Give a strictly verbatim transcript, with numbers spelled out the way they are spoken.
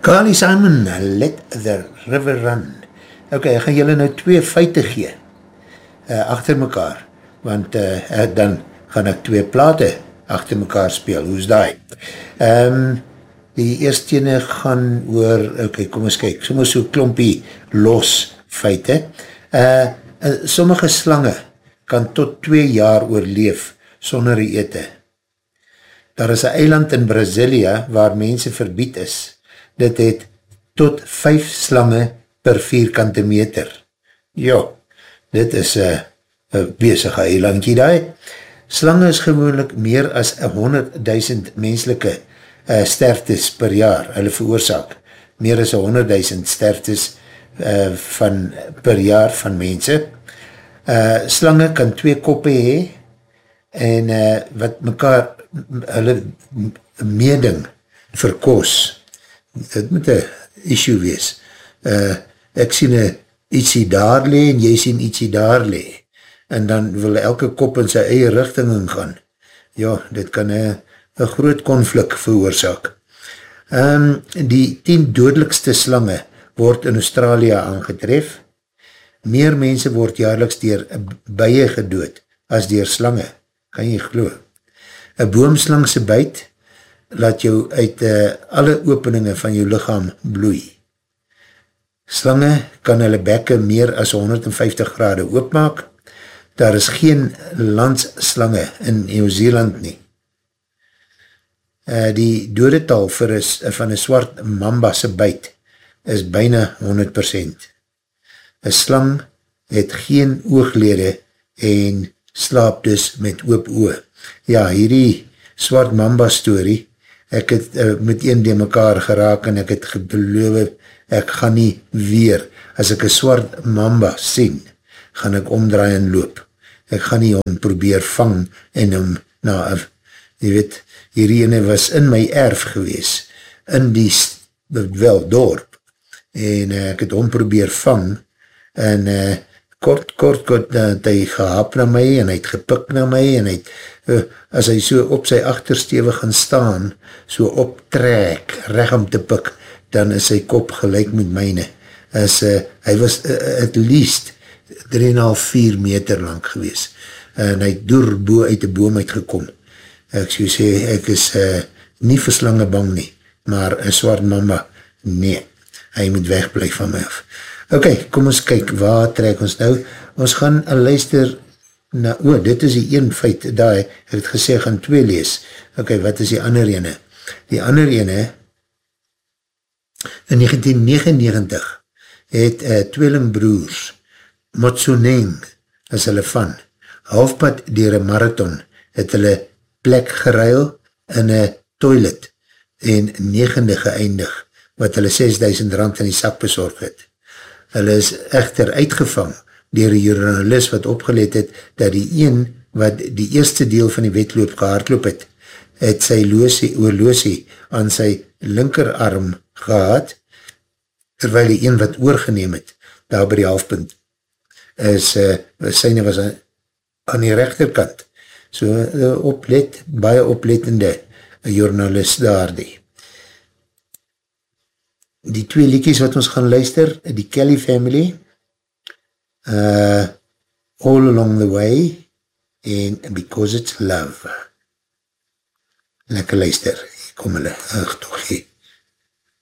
Carly Simon, Let the River Run. Ok, ek gaan julle nou twee feite gee, uh, achter mekaar, want uh, dan gaan ek twee plate achter mekaar speel, hoe's daai? Um, die eerste ene gaan oor, ok, kom ons kyk, soms so klompie los feite. Uh, uh, sommige slange kan tot twee jaar oorleef sonder die ete. Daar is een eiland in Brasilia waar mense verbied is. Dit het tot vijf slange per vierkante meter. Ja, dit is een bezige eilandje daar. Slange is gewoonlik meer as honderdduisend menslike uh, sterftes per jaar. Hulle veroorsaak meer as honderdduisend sterftes uh, van, per jaar van mense. Uh, slange kan twee koppe hee en uh, wat mekaar hulle meeding verkoos. Dit moet een issue wees. Uh, ek sien een ietsie daar lee en jy sien ietsie daar lee. En dan wil elke kop in sy eie richting ingaan. Ja, dit kan een groot konflik veroorzaak. Um, die tien dodelikste slange word in Australië aangetref. Meer mense word jaarliks dier bye gedood as dier slange. Kan jy glo? Een boomslangse byt laat jou uit uh, alle openinge van jou lichaam bloei. Slange kan hulle bekke meer as honderdvyftig grade oopmaak. Daar is geen landsslange in Nieuw-Zeeland nie. Uh, die dodetal vir is, van een swart mamba se byt is byna honderd persent. Een slang het geen ooglede en slaap dus met oop oog. Ja, hierdie swart mamba story, ek het uh, met een die mekaar geraak en ek het gebeloof, ek gaan nie weer, as ek een swart mamba sien, gaan ek omdraai en loop. Ek gaan nie hom probeer vang en hom, nou, jy weet, hierdie ene was in my erf gewees, in die, wel, dorp, en uh, ek het hom probeer vang, en uh, kort, kort, kort, uh, het hy gehap na my, en hy het gepik na my, en hy het, uh, as hy so op sy achterstewe gaan staan, so optrek, reg om te pik, dan is sy kop gelijk met myne. As, uh, hy was uh, at least drie en een half, vier meter lang gewees, en hy het door boe uit die boom uitgekom. Ek so sê, ek is uh, nie vir slange bang nie, maar een swart mama, nee, hy moet wegblijf van my af. Ok, kom ons kyk, waar trek ons nou? Ons gaan een luister na, o, dit is die een feit, daar, ek het gesê, gaan twee lees. Ok, wat is die ander ene? Die ander ene, in negentien negenennegentig, het uh, tweelingbroers, Motsoneng, as hulle van, halfpad dier een marathon, het hulle plek geruil in een toilet, en negende geëindig, wat hulle sesduisend rand in die sak bezorg het. Hulle is echter uitgevang dier die journalist wat opgelet het, dat die een wat die eerste deel van die wedloop gehardloop het, het sy loosie, oorloosie aan sy linkerarm gehad, terwyl die een wat oorgeneem het, daar by die halfpunt, is, uh, syne was aan, aan die rechterkant. So, uh, oplet, baie oplettende journalist daar die. Die twee liedjies wat ons gaan luister, die Kelly Family, uh, All Along the Way, en Because It's Love. Lekker luister, kom hulle, ach toch,